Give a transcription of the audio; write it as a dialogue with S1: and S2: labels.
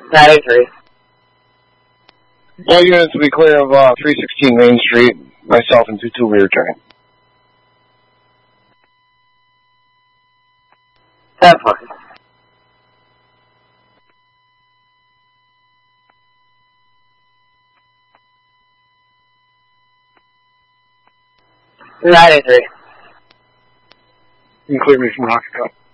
S1: 93.
S2: All units to be clear of 316 Main Street. Myself and 22 we returning.
S1: 10-4. You clear me from Rocket Cup.